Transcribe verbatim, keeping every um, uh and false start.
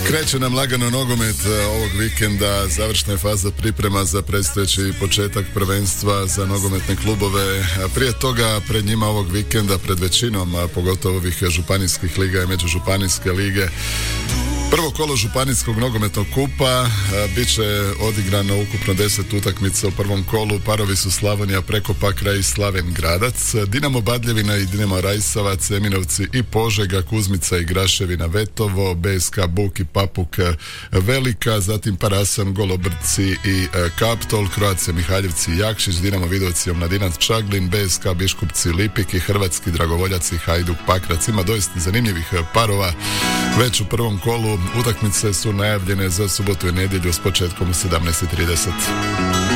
Kreće nam lagano nogomet ovog vikenda, završna je faza priprema za predstojeći početak prvenstva za nogometne klubove. Prije toga, pred njima ovog vikenda, pred većinom, a pogotovo ovih županijskih liga i međužupanijske lige, prvo kolo županijskog nogometnog kupa, bit će odigrano ukupno deset utakmica u prvom kolu. Parovi su Slavonija Prekopakra i Slaven Gradac, Dinamo Badljevina i Dinamo Rajsavac, Eminovci i Požega, Kuzmica i Graševina Vetovo, B S K Buk i Papuk Velika, zatim Parasan, Golobrci i Kaptol, Croatia Mihaljevci i Jakšić, Dinamo Vidovci i Omladinac Čaglin, B S K Biškupci Lipik i Hrvatski Dragovoljac i Hajduk Pakrac. Ima doista zanimljivih parova već u prvom kolu. Utakmice su najavljene za subotu i nedjelju s početkom u sedamnaest i trideset.